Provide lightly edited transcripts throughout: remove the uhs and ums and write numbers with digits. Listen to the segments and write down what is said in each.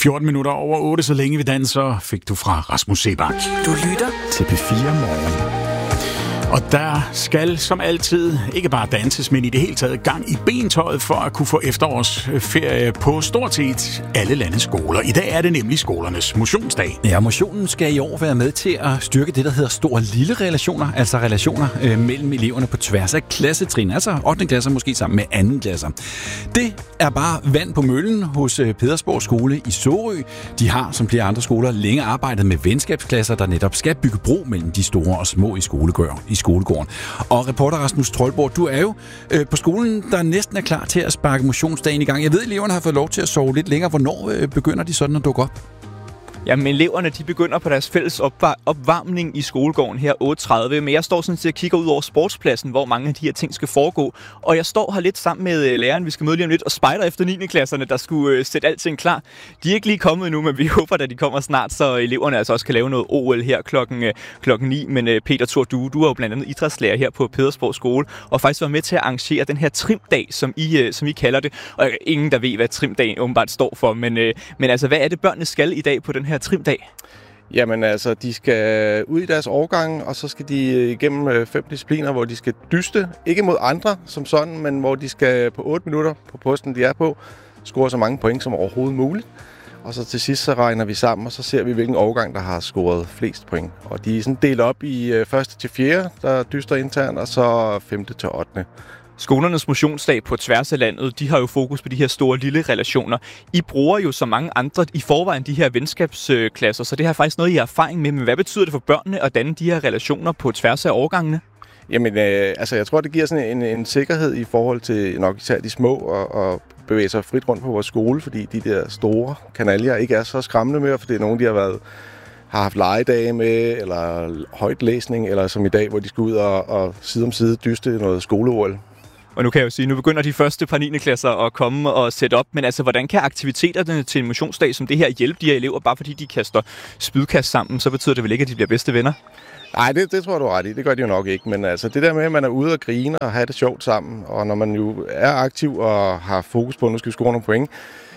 14 minutter over 8, så længe vi danser, fik du fra Rasmus Seebach. Du lytter til P4 Morgen. Og der skal som altid ikke bare danses, men i det hele taget gang i bentøjet for at kunne få efterårsferie på stort set alle landets skoler. I dag er det nemlig skolernes motionsdag. Ja, motionen skal i år være med til at styrke det, der hedder stor-lille relationer, altså relationer mellem eleverne på tværs af klassetrin, altså 8. klasser måske sammen med 2. klasser. Det er bare vand på møllen hos Pedersborg Skole i Sorø. De har, som flere andre skoler, længe arbejdet med venskabsklasser, der netop skal bygge bro mellem de store og små i skolegården. Og reporter Rasmus Troldborg, du er jo på skolen, der næsten er klar til at sparke motionsdagen i gang. Jeg ved, at eleverne har fået lov til at sove lidt længere. Hvornår begynder de sådan at dukke op? Jamen, eleverne de begynder på deres fælles opvarmning i skolegården her 8.30, men jeg står sådan set og kigger ud over sportspladsen, hvor mange af de her ting skal foregå. Og jeg står her lidt sammen med læreren, vi skal møde lige om lidt, og spejder efter 9. klasserne, der skulle sætte alting klar. De er ikke lige kommet endnu, men vi håber, at de kommer snart, så eleverne altså også kan lave noget OL her klokken 9. Men Peter Thor, du er jo blandt andet idrætslærer her på Pedersborg Skole, og faktisk var med til at arrangere den her trimdag, som I kalder det. Og ingen, der ved, hvad trimdagen åbenbart står for, men altså, hvad er det, børnene skal i dag på den her trimdag? Jamen altså, de skal ud i deres årgang, og så skal de igennem 5 discipliner, hvor de skal dyste. Ikke mod andre som sådan, men hvor de skal på 8 minutter på posten, de er på, score så mange point som overhovedet muligt. Og så til sidst så regner vi sammen, og så ser vi, hvilken årgang, der har scoret flest point. Og de er sådan delt op i 1. til 4., der dyster internt, og så 5. til 8. Skolernes motionsdag på tværs af landet, de har jo fokus på de her store lille relationer. I bruger jo så mange andre i forvejen de her venskabsklasser, så det har faktisk noget, I har erfaring med. Men hvad betyder det for børnene at danne de her relationer på tværs af årgangene? Jamen, altså jeg tror, det giver sådan en sikkerhed i forhold til nok især de små og bevæge sig frit rundt på vores skole, fordi de der store kanaljer ikke er så skræmmende mere, for det er nogen, de har haft legedage med, eller højtlæsning, eller som i dag, hvor de skal ud og side om side dyste noget skole-OL. Og nu kan jeg jo sige, nu begynder de første par 9. klasser at komme og sætte op, men altså, hvordan kan aktiviteterne til en motionsdag som det her hjælpe de her elever, bare fordi de kaster spydkast sammen, så betyder det vel ikke, at de bliver bedste venner? Nej, det tror jeg, du er ret i. Det gør de jo nok ikke, men altså det der med, at man er ude og grine og have det sjovt sammen, og når man jo er aktiv og har fokus på, at nu skal vi score nogle point,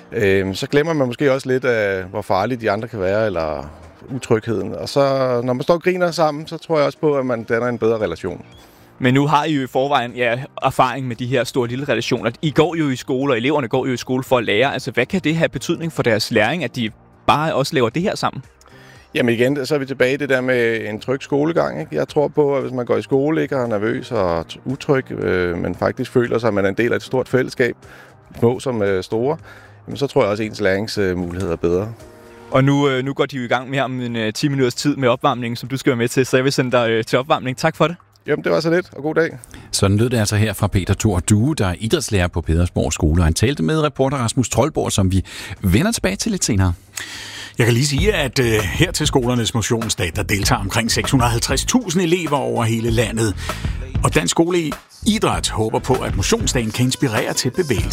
så glemmer man måske også lidt af, hvor farlige de andre kan være, eller utrygheden. Og så, når man står og griner sammen, så tror jeg også på, at man danner en bedre relation. Men nu har I jo i forvejen erfaring med de her store lille relationer. I går jo i skole, og eleverne går jo i skole for at lære. Altså, hvad kan det have betydning for deres læring, at de bare også laver det her sammen? Jamen igen, så er vi tilbage i det der med en tryg skolegang. Ikke? Jeg tror på, at hvis man går i skole, ikke er nervøs og utryg, men faktisk føler sig, at man er en del af et stort fællesskab, små som store, så tror jeg også, at ens læringsmuligheder er bedre. Og nu går de jo i gang med om en 10 minutters tid med opvarmningen, som du skal være med til, så jeg vil sende dig til opvarmning. Tak for det. Jamen, det var så lidt, og god dag. Sådan lød det altså her fra Peter Thor Due, der er idrætslærer på Pedersborg Skole, og han talte med reporter Rasmus Troldborg, som vi vender tilbage til lidt senere. Jeg kan lige sige, at her til skolernes motionsdag, der deltager omkring 650.000 elever over hele landet. Og Dansk Skole i Idræt håber på, at motionsdagen kan inspirere til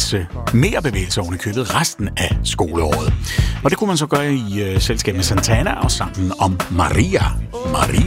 mere bevægelse oven i købet resten af skoleåret. Og det kunne man så gøre i selskab med Santana og sammen om Maria.